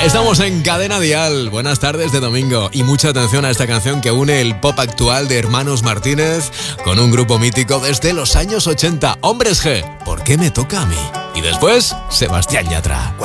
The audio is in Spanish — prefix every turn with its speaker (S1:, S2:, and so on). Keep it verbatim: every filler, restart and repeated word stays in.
S1: Estamos en Cadena Dial. Buenas tardes de domingo y mucha atención a esta canción que une el pop actual de Hermanos Martínez con un grupo mítico desde los años ochenta. Hombres G, ¿por qué me toca a mí? Y después, Sebastián Yatra.